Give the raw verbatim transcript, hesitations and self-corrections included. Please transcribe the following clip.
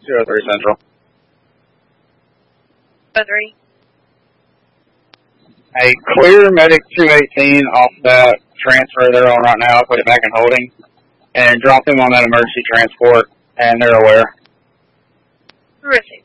two oh three Central. two oh three. Hey, clear Medic two eighteen off that transfer they're on right now, put it back in holding, and drop them on that emergency transport, and they're aware. Terrific.